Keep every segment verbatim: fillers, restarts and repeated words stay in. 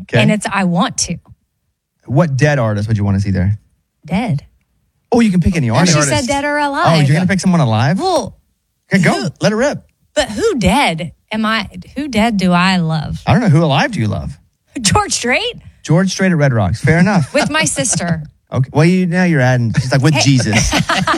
Okay. And it's I want to. What dead artist would you want to see there? Dead. Oh, you can pick any And artist. she said dead or alive. Oh, you're going to pick someone alive? Well, okay, go. who- Let it rip. But who dead am I? Who dead do I love? I don't know. Who alive do you love? George Strait George Strait at Red Rocks. Fair enough. with my sister. Okay. Well, you now you're adding. She's like with Jesus.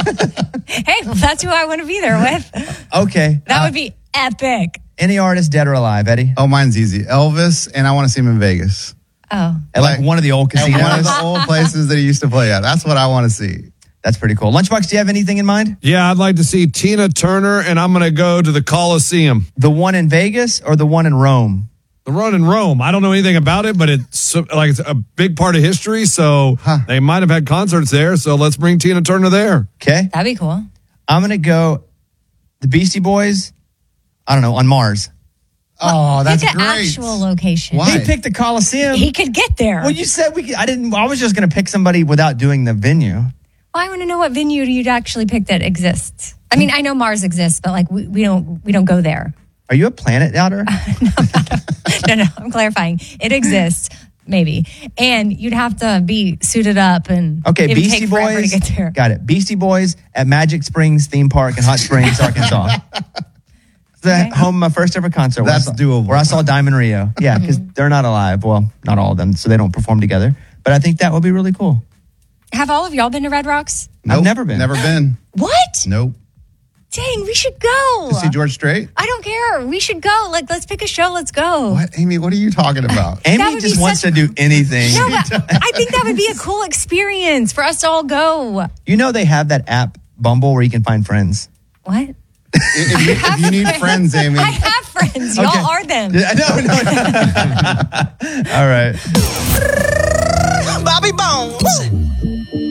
Hey, well, that's who I want to be there with. Okay. That uh, would be epic. Any artist, dead or alive, Eddie? Oh, mine's easy. Elvis, and I want to see him in Vegas. Oh. At like, one of the old At casinos. one of the old places that he used to play at. That's what I want to see. That's pretty cool. Lunchbox, do you have anything in mind? Yeah, I'd like to see Tina Turner, and I'm going to go to the Coliseum. The one in Vegas or the one in Rome? The run in Rome. I don't know anything about it, but it's so- like it's a big part of history, so Huh. they might have had concerts there, so let's bring Tina Turner there. Okay. That'd be cool. I'm going to go the Beastie Boys, I don't know, on Mars. Oh, that's Pick an great. actual location. Why? He picked the Coliseum. He could get there. well, you said we could, I didn't, I was just going to pick somebody without doing the venue. Well, I want to know what venue you'd actually pick that exists. I mean, I know Mars exists, but like we, we don't we don't go there. Are you a planet doubter? No, no, I'm clarifying. It exists, maybe, and you'd have to be suited up and Okay, it would Beastie take forever Boys. to get there. Got it. Beastie Boys at Magic Springs Theme Park in Hot Springs, Arkansas. The Okay. home of my first ever concert. where I That's saw- doable. Where I saw Diamond Rio. Yeah, because Mm-hmm. they're not alive. Well, not all of them, so they don't perform together. But I think that would be really cool. Have all of y'all been to Red Rocks? I've Nope, never been. Never been. What? Nope. Dang, we should go. To see George Strait? I don't care. We should go. Like, let's pick a show. Let's go. What, Amy? What are you talking about? Amy That would just be wants such- to do anything. No, but I think that would be a cool experience for us to all go. You know they have that app Bumble where you can find friends. What? if, if you, if you need friends, Amy. I have friends. Y'all Okay. are them. Yeah, no, no. All right. Bobby Bones.